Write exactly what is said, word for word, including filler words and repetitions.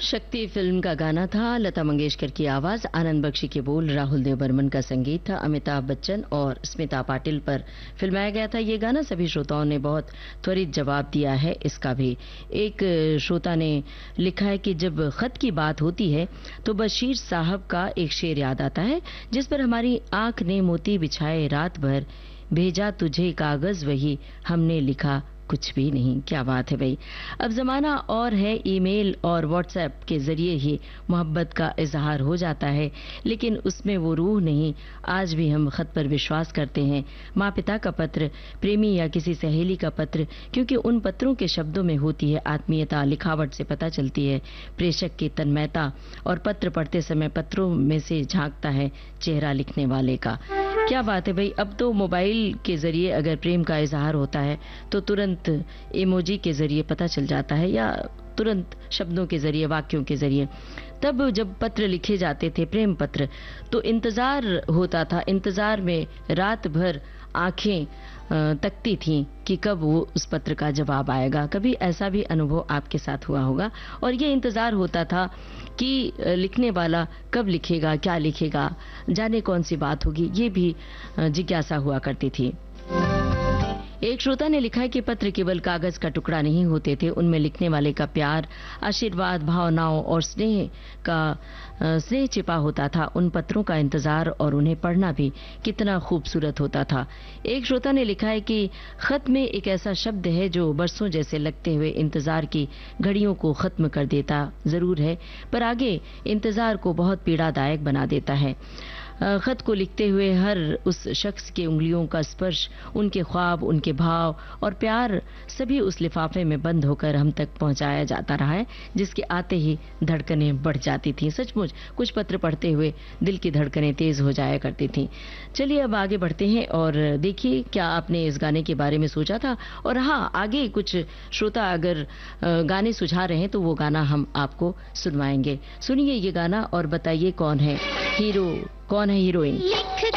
शक्ति फिल्म का गाना था, लता मंगेशकर की आवाज, आनंद बख्शी के बोल, राहुल देव बर्मन का संगीत था, अमिताभ बच्चन और स्मिता पाटिल पर फिल्माया गया था ये गाना। सभी श्रोताओं ने बहुत त्वरित जवाब दिया है इसका भी। एक श्रोता ने लिखा है कि जब खत की बात होती है तो बशीर साहब का एक शेर याद आता है, जिस पर हमारी आंख ने मोती बिछाए रात भर, भेजा तुझे कागज वही हमने लिखा कुछ भी नहीं। क्या बात है भाई। अब जमाना और है, ईमेल और व्हाट्सएप के जरिए ही मोहब्बत का इजहार हो जाता है, लेकिन उसमें वो रूह नहीं। आज भी हम खत पर विश्वास करते हैं, माँ पिता का पत्र, प्रेमी या किसी सहेली का पत्र, क्योंकि उन पत्रों के शब्दों में होती है आत्मीयता। लिखावट से पता चलती है प्रेषक की तन्मयता, और पत्र पढ़ते समय पत्रों में से झांकता है चेहरा लिखने वाले का। क्या बात है भाई। अब तो मोबाइल के जरिए अगर प्रेम का इजहार होता है तो तुरंत इमोजी के जरिए पता चल जाता है, या तुरंत शब्दों के जरिए, वाक्यों के जरिए। तब जब पत्र लिखे जाते थे, प्रेम पत्र, तो इंतजार होता था, इंतजार में रात भर आंखें तकती थीं कि कब वो उस पत्र का जवाब आएगा। कभी ऐसा भी अनुभव आपके साथ हुआ होगा। और ये इंतजार होता था कि लिखने वाला कब लिखेगा, क्या लिखेगा, जाने कौन सी बात होगी, ये भी जिज्ञासा हुआ करती थी। एक श्रोता ने लिखा है कि पत्र केवल कागज का टुकड़ा नहीं होते थे, उनमें लिखने वाले का प्यार, आशीर्वाद, भावनाओं और स्नेह का स्नेह छिपा होता था। उन पत्रों का इंतजार और उन्हें पढ़ना भी कितना खूबसूरत होता था। एक श्रोता ने लिखा है कि खत में एक ऐसा शब्द है जो बरसों जैसे लगते हुए इंतजार की घड़ियों को खत्म कर देता जरूर है, पर आगे इंतजार को बहुत पीड़ादायक बना देता है। खत को लिखते हुए हर उस शख्स के उंगलियों का स्पर्श, उनके ख्वाब, उनके भाव और प्यार सभी उस लिफाफे में बंद होकर हम तक पहुंचाया जाता रहा है, जिसके आते ही धड़कनें बढ़ जाती थीं। सचमुच कुछ पत्र पढ़ते हुए दिल की धड़कनें तेज हो जाया करती थीं। चलिए अब आगे बढ़ते हैं और देखिए क्या आपने इस गाने के बारे में सोचा था। और हाँ, आगे कुछ श्रोता अगर गाने सुझा रहे हैं तो वो गाना हम आपको सुनवाएंगे। सुनिए ये गाना और बताइए कौन है हीरो, कौन है हीरोइन।